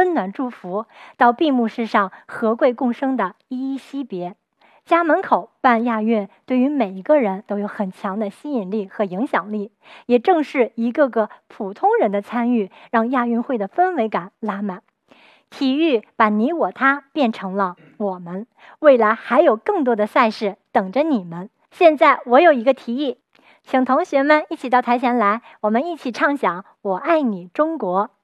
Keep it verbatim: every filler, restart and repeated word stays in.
温暖祝福，到闭幕式上和贵共生的依依惜别。家门口办亚运，对于每一个人都有很强的吸引力和影响力。也正是一个个普通人的参与，让亚运会的氛围感拉满。体育把你我他变成了我们，未来还有更多的赛事等着你们。现在我有一个提议，请同学们一起到台前来，我们一起唱响《我爱你中国》。